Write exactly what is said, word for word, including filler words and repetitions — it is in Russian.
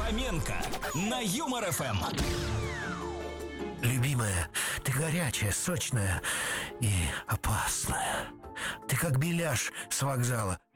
Фоменко на Юмор эф эм. Любимая, ты горячая, сочная и опасная. Ты как беляш с вокзала.